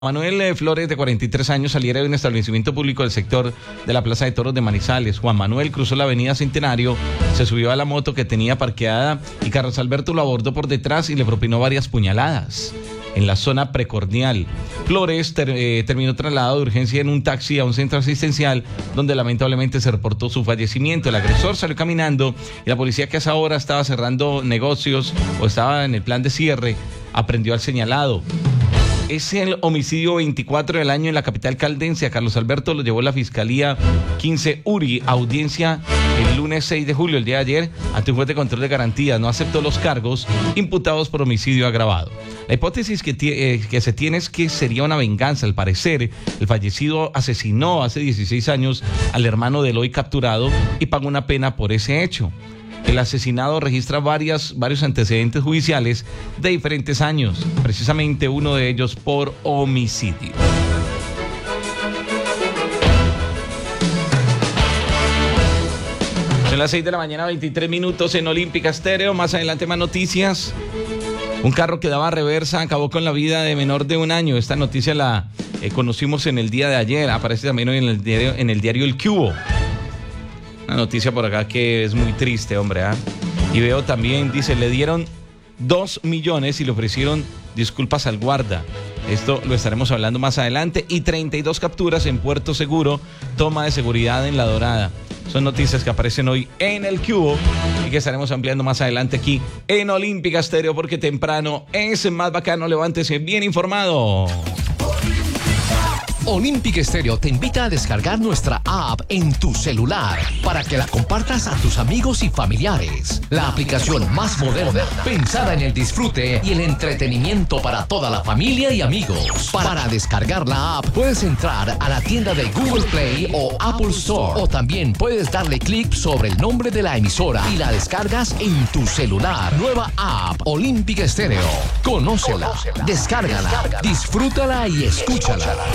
Manuel Flores, de 43 años, saliera de un establecimiento público del sector de la Plaza de Toros de Manizales. Juan Manuel cruzó la avenida Centenario, se subió a la moto que tenía parqueada y Carlos Alberto lo abordó por detrás y le propinó varias puñaladas en la zona precordial. Flores terminó trasladado de urgencia en un taxi a un centro asistencial donde lamentablemente se reportó su fallecimiento. El agresor salió caminando y la policía, que a esa hora estaba cerrando negocios o estaba en el plan de cierre, aprendió al señalado. Es el homicidio 24 del año en la capital caldense. A Carlos Alberto lo llevó la Fiscalía 15 URI, audiencia el lunes 6 de julio, el día de ayer, ante un juez de control de garantías. No aceptó los cargos imputados por homicidio agravado. La hipótesis que se tiene es que sería una venganza. Al parecer, el fallecido asesinó hace 16 años al hermano del hoy capturado y pagó una pena por ese hecho. El asesinado registra varios antecedentes judiciales de diferentes años, precisamente uno de ellos por homicidio. Son las 6 de la mañana, 23 minutos en Olímpica Estéreo. Más adelante más noticias. Un carro que daba reversa acabó con la vida de menor de 1 año. Esta noticia la conocimos en el día de ayer. Aparece también hoy en el diario El Cubo. Una noticia por acá que es muy triste, hombre, ¿eh? Y veo también, dice, le dieron 2 millones y le ofrecieron disculpas al guarda. Esto lo estaremos hablando más adelante. Y 32 capturas en Puerto Seguro, toma de seguridad en La Dorada. Son noticias que aparecen hoy en El Cubo y que estaremos ampliando más adelante aquí en Olímpica Estéreo, porque temprano es más bacano. Levántese bien informado. Olímpica Estéreo te invita a descargar nuestra app en tu celular para que la compartas a tus amigos y familiares. La aplicación más moderna, pensada en el disfrute y el entretenimiento para toda la familia y amigos. Para descargar la app puedes entrar a la tienda de Google Play o Apple Store, o también puedes darle clic sobre el nombre de la emisora y la descargas en tu celular. Nueva app Olímpica Estéreo. Conócela, descárgala, disfrútala y escúchala.